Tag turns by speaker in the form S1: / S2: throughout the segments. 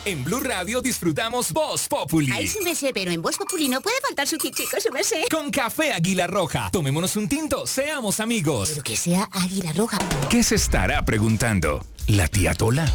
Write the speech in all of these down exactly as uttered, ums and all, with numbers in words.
S1: En Blue Radio disfrutamos Voz Populi.
S2: Ay, sí me sé, pero en Voz Populi no puede faltar su tintico, sí me sé.
S1: Con café Águila Roja. Tomémonos un tinto, seamos amigos.
S2: Pero que sea Águila Roja.
S1: ¿Qué se estará preguntando? ¿La tía Tola?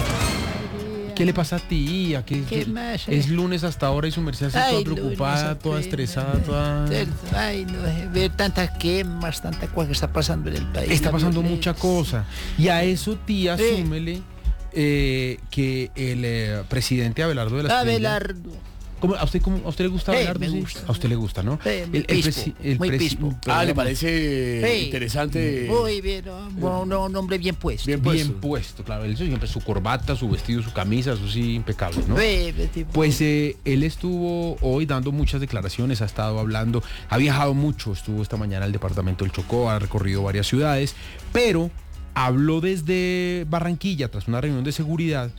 S3: ¿Qué le pasa a tía? ¿Qué,
S4: ¿Qué
S3: qué-
S4: más?
S3: es lunes hasta ahora y su merced está
S4: Ay,
S3: toda preocupada,
S4: lunes,
S3: toda
S4: ay,
S3: estresada, toda...
S4: Ay, no, eh, ver tantas quemas, tanta cosa que está pasando en el país.
S3: Está
S4: la
S3: pasando
S4: violencia.
S3: mucha cosa. Y a eso, tía,
S4: Sí.
S3: súmele eh, que el eh, presidente Abelardo de la Espriella...
S4: Abelardo.
S3: ¿Cómo- ¿A usted, cómo, a usted le gusta
S4: Sí,
S3: Abelardo?
S4: me
S3: sí?
S4: gusta.
S3: A usted le gusta, ¿no?
S4: Sí, muy pispo, muy
S3: presi-
S4: pispo.
S5: Ah, ¿le
S3: perdón,
S5: parece
S4: Sí.
S5: interesante?
S4: Muy bien, no, no, un hombre bien puesto.
S5: Bien
S3: Bien
S5: puesto.
S3: puesto, claro. Él siempre su corbata, su vestido, su camisa, eso sí, impecable, ¿no?
S4: Sí, de tipo-
S3: Pues eh, él estuvo hoy dando muchas declaraciones, ha estado hablando, ha viajado mucho, estuvo esta mañana al departamento del Chocó, ha recorrido varias ciudades, pero habló desde Barranquilla tras una reunión de seguridad,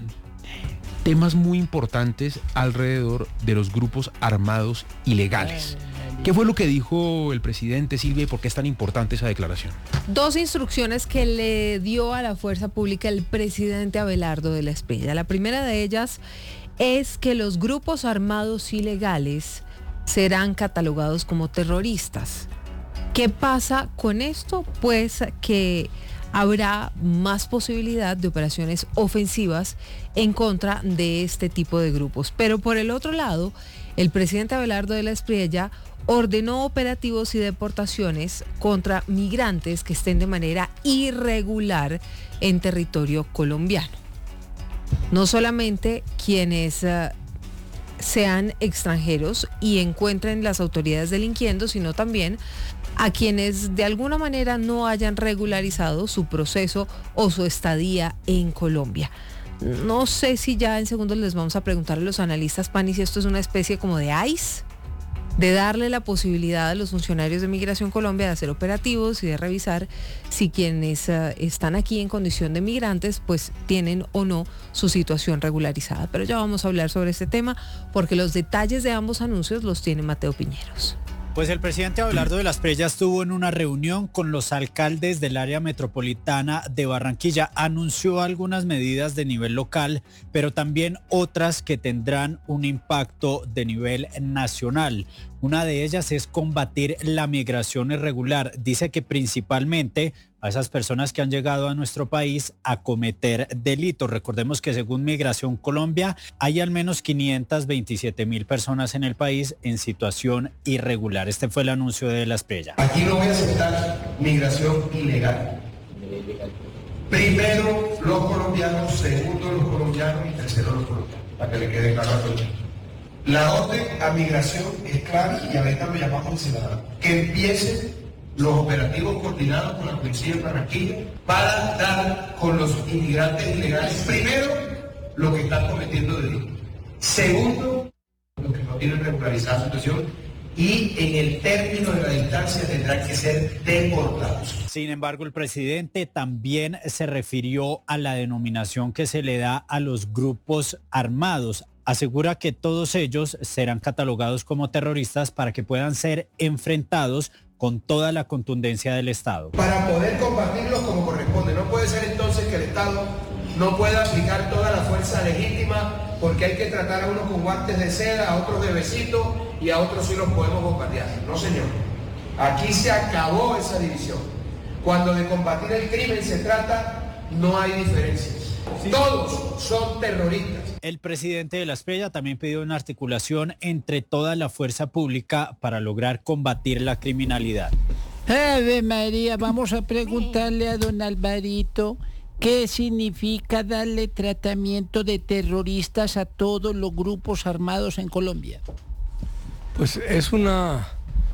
S3: temas muy importantes alrededor de los grupos armados ilegales. ¿Qué fue lo que dijo el presidente, Silvia, y por qué es tan importante esa declaración?
S6: Dos instrucciones que le dio a la fuerza pública el presidente Abelardo de la Espriella. La primera de ellas es que los grupos armados ilegales serán catalogados como terroristas. ¿Qué pasa con esto? Pues que habrá más posibilidad de operaciones ofensivas en contra de este tipo de grupos. Pero por el otro lado, el presidente Abelardo de la Espriella ordenó operativos y deportaciones contra migrantes que estén de manera irregular en territorio colombiano. No solamente quienes eh, sean extranjeros y encuentren las autoridades delinquiendo, sino también a quienes de alguna manera no hayan regularizado su proceso o su estadía en Colombia. No sé si ya en segundos les vamos a preguntar a los analistas, Pani, si esto es una especie como de ICE, de darle la posibilidad a los funcionarios de Migración Colombia de hacer operativos y de revisar si quienes uh, están aquí en condición de migrantes pues tienen o no su situación regularizada. Pero ya vamos a hablar sobre este tema porque los detalles de ambos anuncios los tiene Mateo Piñeros.
S7: Pues el presidente Abelardo de la Espriella estuvo en una reunión con los alcaldes del área metropolitana de Barranquilla. Anunció algunas medidas de nivel local, pero también otras que tendrán un impacto de nivel nacional. Una de ellas es combatir la migración irregular. Dice que principalmente a esas personas que han llegado a nuestro país a cometer delitos. Recordemos que según Migración Colombia hay al menos quinientas veintisiete mil personas en el país en situación irregular. Este fue el anuncio de la Espriella.
S8: Aquí no voy a aceptar migración ilegal. Primero los colombianos, segundo los colombianos y tercero los colombianos, para que le quede claro a todo el mundo. La orden a migración es clara y ahorita lo llamamos el Senado. Que empiecen los operativos coordinados con la policía de Barranquilla para dar con los inmigrantes ilegales. Primero, los que están cometiendo delitos. Segundo, los que no tienen regularizada su situación. Y en el término de la distancia tendrán que ser deportados.
S7: Sin embargo, el presidente también se refirió a la denominación que se le da a los grupos armados. Asegura que todos ellos serán catalogados como terroristas para que puedan ser enfrentados con toda la contundencia del Estado.
S8: Para poder combatirlos como corresponde. No puede ser entonces que el Estado no pueda aplicar toda la fuerza legítima porque hay que tratar a unos con guantes de seda, a otros de besito y a otros sí los podemos bombardear. No, señor. Aquí se acabó esa división. Cuando de combatir el crimen se trata, no hay diferencias. Todos son terroristas.
S7: El presidente de la Espriella también pidió una articulación entre toda la fuerza pública para lograr combatir la criminalidad.
S4: Ave María, vamos a preguntarle a don Alvarito qué significa darle tratamiento de terroristas a todos los grupos armados en Colombia.
S9: Pues es una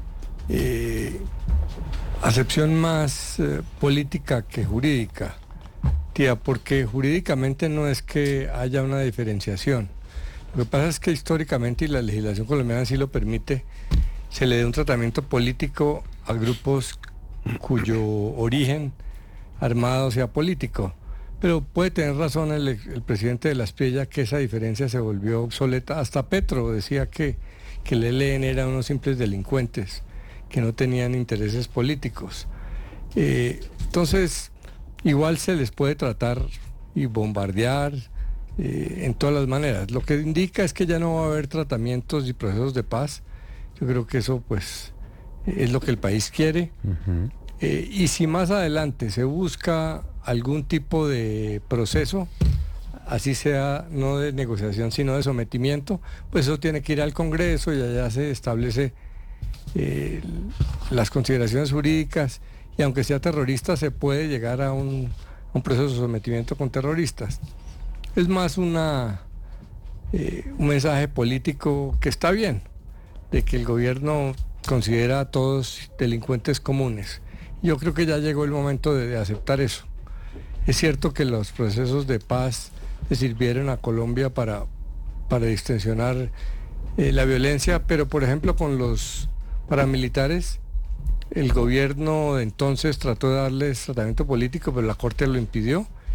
S9: eh, acepción más eh, política que jurídica, tía, porque jurídicamente no es que haya una diferenciación. Lo que pasa es que históricamente, y la legislación colombiana sí lo permite, se le dé un tratamiento político a grupos cuyo origen armado sea político. Pero puede tener razón el, el presidente de la Espriella que esa diferencia se volvió obsoleta. Hasta Petro decía que, que el E L N eran unos simples delincuentes, que no tenían intereses políticos. Eh, entonces, igual se les puede tratar y bombardear, eh, en todas las maneras. Lo que indica es que ya no va a haber tratamientos y procesos de paz. Yo creo que eso pues es lo que el país quiere. Uh-huh. eh, y si más adelante se busca algún tipo de proceso, así sea no de negociación sino de sometimiento, pues eso tiene que ir al Congreso y allá se establece eh, las consideraciones jurídicas, y aunque sea terrorista se puede llegar a un, a un proceso de sometimiento con terroristas. Es más una eh, un mensaje político que está bien, de que el gobierno considera a todos delincuentes comunes. Yo creo que ya llegó el momento de, de aceptar eso. Es cierto que los procesos de paz le sirvieron a Colombia para, para distensionar eh, la violencia, pero por ejemplo con los paramilitares, el gobierno de entonces trató de darles tratamiento político, pero la Corte lo impidió.